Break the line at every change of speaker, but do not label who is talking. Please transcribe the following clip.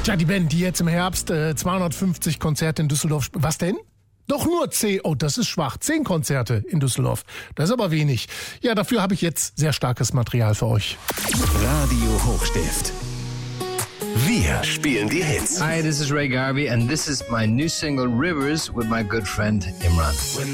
Tja, die Band, die jetzt im Herbst 250 Konzerte in Düsseldorf spielt. Was denn? Doch nur 10. Oh, das ist schwach. 10 Konzerte in Düsseldorf. Das ist aber wenig. Ja, dafür habe ich jetzt sehr starkes Material für euch.
Radio Hochstift. Wir spielen die Hits.
Hi, this is Ray Garvey and this is my new single Rivers with my good friend Imran.